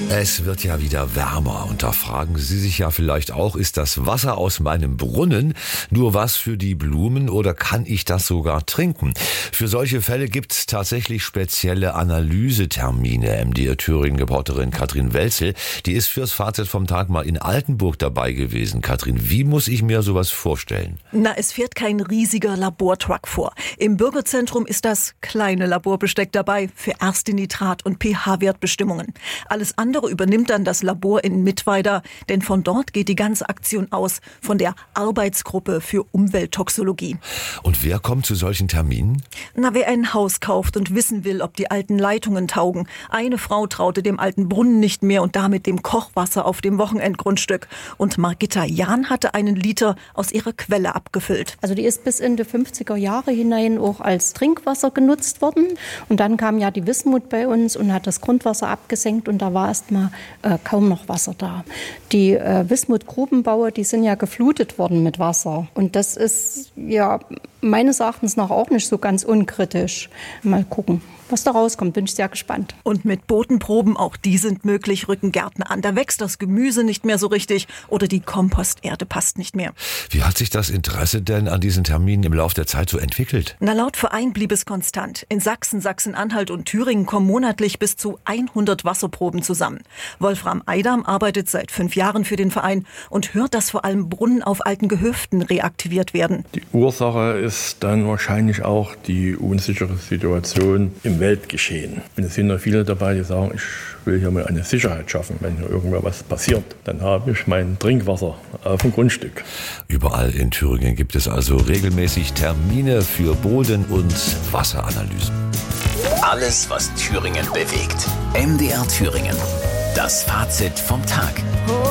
Es wird ja wieder wärmer und da fragen Sie sich ja vielleicht auch, ist das Wasser aus meinem Brunnen nur was für die Blumen oder kann ich das sogar trinken? Für solche Fälle gibt es tatsächlich spezielle Analysetermine. MDR Thüringen-Reporterin Katrin Welzel, die ist fürs Fazit vom Tag mal in Altenburg dabei gewesen. Katrin, wie muss ich mir sowas vorstellen? Es fährt kein riesiger Labortruck vor. Im Bürgerzentrum ist das kleine Laborbesteck dabei für erste Nitrat- und pH-Wertbestimmungen. Alles andere übernimmt dann das Labor in Mittweida, denn von dort geht die ganze Aktion aus, von der Arbeitsgruppe für Umwelttoxologie. Und wer kommt zu solchen Terminen? Wer ein Haus kauft und wissen will, ob die alten Leitungen taugen. Eine Frau traute dem alten Brunnen nicht mehr und damit dem Kochwasser auf dem Wochenendgrundstück. Und Margitta Jahn hatte einen Liter aus ihrer Quelle abgefüllt. Also die ist bis in die 50er Jahre hinein auch als Trinkwasser genutzt worden. Und dann kam ja die Wismut bei uns und hat das Grundwasser abgesenkt und da war erstmal kaum noch Wasser da. Die Wismut-Grubenbaue, die sind ja geflutet worden mit Wasser. Und das ist ja meines Erachtens nach auch nicht so ganz unkritisch. Mal gucken, was da rauskommt. Bin ich sehr gespannt. Und mit Bodenproben, auch die sind möglich, rücken Gärtner an. Da wächst das Gemüse nicht mehr so richtig oder die Komposterde passt nicht mehr. Wie hat sich das Interesse denn an diesen Terminen im Laufe der Zeit so entwickelt? Laut Verein blieb es konstant. In Sachsen, Sachsen-Anhalt und Thüringen kommen monatlich bis zu 100 Wasserproben zusammen. Wolfram Eidam arbeitet seit 5 Jahren für den Verein und hört, dass vor allem Brunnen auf alten Gehöften reaktiviert werden. Die Ursache ist dann wahrscheinlich auch die unsichere Situation im Weltgeschehen. Und es sind ja viele dabei, die sagen, ich will hier mal eine Sicherheit schaffen. Wenn hier irgendwo was passiert, dann habe ich mein Trinkwasser auf dem Grundstück. Überall in Thüringen gibt es also regelmäßig Termine für Boden- und Wasseranalysen. Alles, was Thüringen bewegt. MDR Thüringen. Das Fazit vom Tag.